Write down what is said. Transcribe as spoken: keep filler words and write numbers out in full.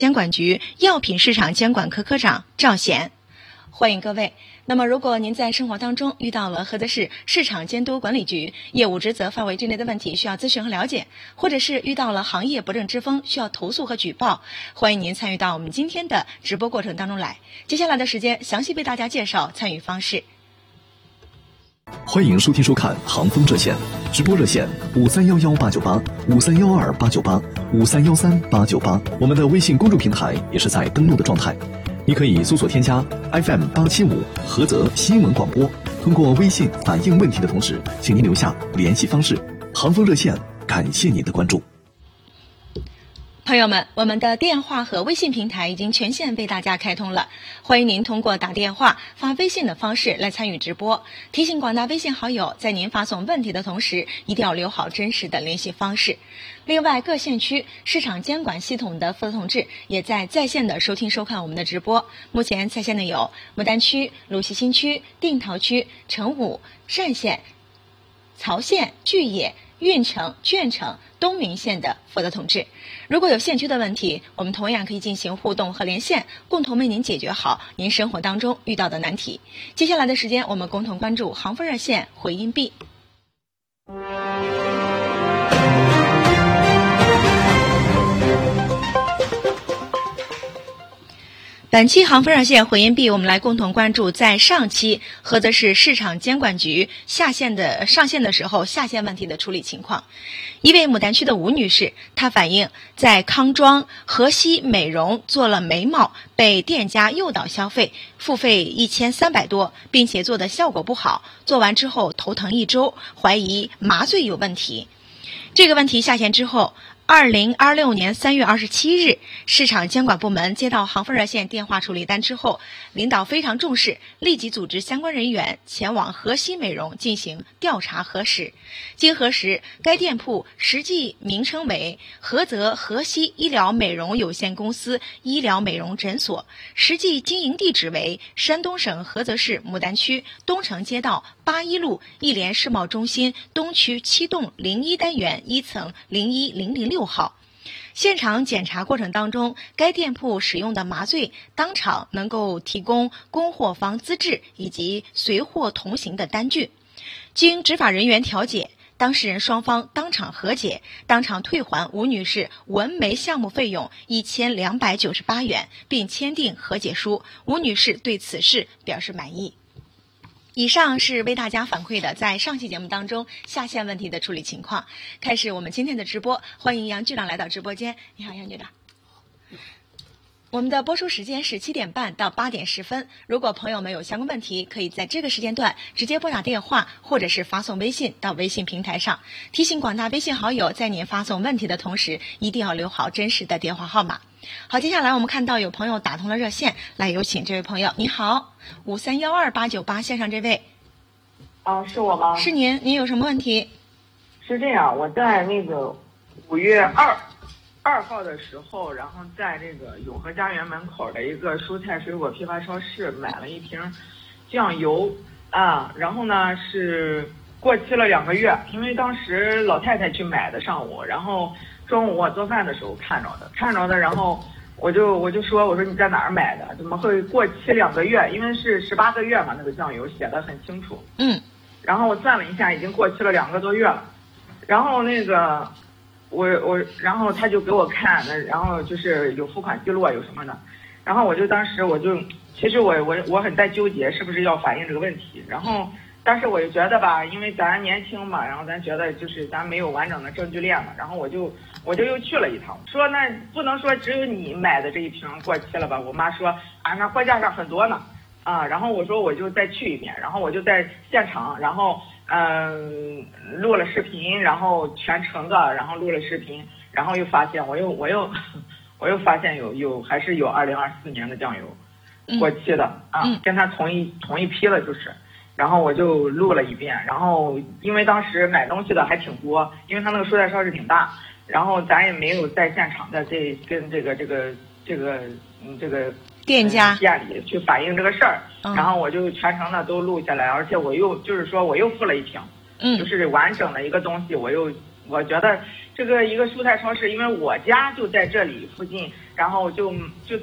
监管局药品市场监管科科长赵贤。欢迎各位。那么如果您在生活当中遇到了菏泽市市场监督管理局业务职责范围之内的问题需要咨询和了解，或者是遇到了行业不正之风需要投诉和举报，欢迎您参与到我们今天的直播过程当中来。接下来的时间详细为大家介绍参与方式。 欢迎收听收看航风热线直播热线五三幺幺八九八五三幺二八九八五三幺三八九八，我们的微信公众平台也是在登录的状态，你可以搜索添加 F M 八七五菏泽新闻广播，通过微信反映问题的同时，请您留下联系方式。航风热线，感谢您的关注。 朋友们，我们的电话和微信平台已经全线为大家开通了，欢迎您通过打电话、发微信的方式来参与直播。提醒广大微信好友，在您发送问题的同时，一定要留好真实的联系方式。另外，各县区市场监管系统的负责同志也在在线的收听收看我们的直播。目前在线的有牡丹区、鲁西新区、定陶区、成武、单县、曹县、巨野、运城、鄄城、东明县的负责同志。如果有县区的问题，我们同样可以进行互动和连线，共同为您解决好您生活当中遇到的难题。接下来的时间，我们共同关注航风热线回音壁。本期航风热线回音壁，我们来共同关注在上期菏泽市市场监管局下线的上线的时候下线问题的处理情况。一位牡丹区的吴女士，她反映在康庄河西美容做了眉毛，被店家诱导消费，付费一千三百多，并且做的效果不好，做完之后头疼一周，怀疑麻醉有问题。这个问题下线之后，二零二六年三月二十七日，市场监管部门接到航风热线电话处理单之后，领导非常重视，立即组织相关人员前往河西美容进行调查核实。经核实，该店铺实际名称为菏泽河西医疗美容有限公司医疗美容诊所，实际经营地址为山东省菏泽市牡丹区东城街道八一路一联世贸中心东区七栋零一单元一层零一零零六号。现场检查过程当中，该店铺使用的麻醉当场能够提供供货方资质以及随货同行的单据。经执法人员调解，当事人双方当场和解，当场退还吴女士纹眉项目费用一千两百九十八元，并签订和解书。吴女士对此事表示满意。以上是为大家反馈的在上期节目当中下线问题的处理情况。开始我们今天的直播，欢迎杨局长来到直播间。你好，杨局长。我们的播出时间是七点半到八点十分。如果朋友们有相关问题，可以在这个时间段直接拨打电话，或者是发送微信到微信平台上。提醒广大微信好友，在您发送问题的同时，一定要留好真实的电话号码。好，接下来我们看到有朋友打通了热线，来有请这位朋友。你好，五三幺二八九八线上这位。 啊，是我吗？ 是您，您有什么问题？ 是这样，我在那个五月二二号的时候，然后在这个永和家园门口的一个蔬菜水果批发超市买了一瓶酱油啊，然后呢是过期了两个月，因为当时老太太去买的上午，然后中午我做饭的时候看着的，看着的，然后我就我就说，我说你在哪儿买的？怎么会过期两个月？因为是十八个月嘛，那个酱油写的很清楚。 嗯。 然后我算了一下，已经过期了两个多月了。然后那个我我，然后他就给我看，然后就是有付款记录啊，有什么的。然后我就当时我就，其实我我我很在纠结，是不是要反映这个问题。然后。但是我就觉得吧，因为咱年轻嘛，然后咱觉得就是咱没有完整的证据链嘛，然后我就我就又去了一趟，说那不能说只有你买的这一瓶过期了吧？我妈说啊，那货架上很多呢，啊，然后我说我就再去一遍，然后我就在现场，然后嗯、呃、录了视频，然后全程的，然后录了视频，然后又发现我又我又我又发现有有还是有二零二四年的酱油过期的、嗯、啊、嗯，跟他同一同一批了就是。然后我就录了一遍，然后因为当时买东西的还挺多，因为他那个蔬菜超市挺大，然后咱也没有在现场在这跟这个这个这个嗯这个店家、 呃、店里去反映这个事儿、嗯，然后我就全程的都录下来，而且我又就是说我又付了一瓶，嗯，就是完整的一个东西，我又我觉得这个一个蔬菜超市，因为我家就在这里附近，然后就就。